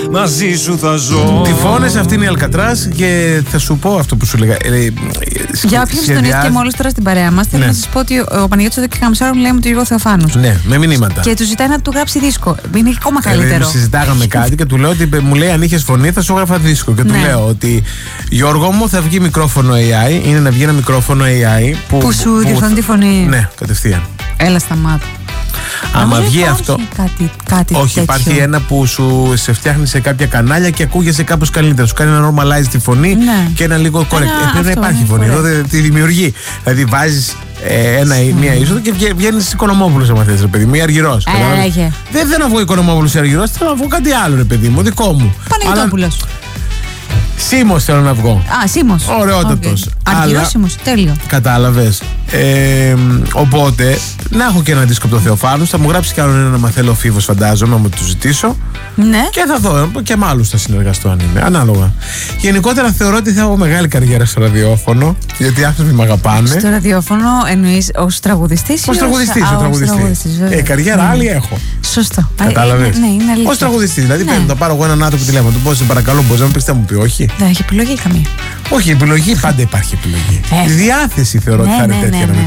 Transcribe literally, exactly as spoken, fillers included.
μαζί σου θα ζω. Τυφώνες, αυτή είναι η Αλκατράς και θα σου πω αυτό που σου λέγα. Ε, Για όποιον συντονίστηκε μόλις τώρα στην παρέα μας, θέλω ναι. να σας πω ότι ο Παναγιώτης εδώ και καμισάρο λέει με τον Γιώργο Θεοφάνους. Ναι, με μηνύματα. Και του ζητάει να του γράψει δίσκο. Είναι ακόμα καλύτερο. Ε, συζητάγαμε κάτι και του λέω ότι μου λέει αν είχες φωνή θα σου έγραφα δίσκο. Και του ναι. λέω ότι Γιώργο μου θα βγει μικρόφωνο έι άι. Είναι να βγει ένα μικρόφωνο έι άι που, που σου διορθώνει τη φωνή. Ναι, κατευθείαν. Έλα σταμάτα. Άμα βγει αυτό. Κάτι, κάτι όχι, τέτοιο. υπάρχει ένα που σου σε φτιάχνει σε κάποια κανάλια και ακούγεσαι κάπως καλύτερα. Σου κάνει ένα normalize τη φωνή ναι. και ένα λίγο correct. Ε, πρέπει να υπάρχει φωνή. Correct. Εδώ δε, τη δημιουργεί. Δηλαδή βάζεις ε, ένα, μία είσοδο και βγαίνει Οικονομόπουλος, άμα θες, ρε παιδί μου, ή Αργυρός. Ε, δεν θέλω να βγω Οικονομόπουλος ή Αργυρός, θέλω να βγω κάτι άλλο, ρε παιδί μου, δικό μου. Παναγιώτοπουλος. Σίμος θέλω να βγω. Α, Σίμος. Ωραιότατος. Okay. Αργυρός Σίμος, τέλειο. Κατάλαβες. Ε, οπότε, να έχω και ένα δίσκο από το Θεοφάνους. Θα μου γράψει κι άλλον ένα μαθέλο Φίβος, φαντάζομαι, να μου του ζητήσω. Ναι. Και θα δω. Και με άλλους θα συνεργαστώ αν είμαι. Ανάλογα. Γενικότερα θεωρώ ότι θα έχω μεγάλη καριέρα στο ραδιόφωνο. Γιατί οι άνθρωποι με αγαπάνε. Στο ραδιόφωνο εννοείς ως τραγουδιστής ή ως τραγουδιστής? ως... Ως τραγουδιστής. Ε, καριέρα ναι. άλλη έχω. Σωστό. Κατάλαβες. Ναι, είναι αλήθεια. Ως τραγουδιστής. Δηλαδή ναι. πρέπει να πάρω εγώ έναν άνθρωπο τηλέφωνο. Του πω, σε παρακαλώ, μπορεί να μου πει, θα μου πει όχι. Δεν έχει επιλογή καμία. Όχι, επιλογή πάντα υπάρχει επιλογή. Ε. Η διάθεση θεωρώ ότι ναι, θα είναι ναι, τέτοια ναι, να με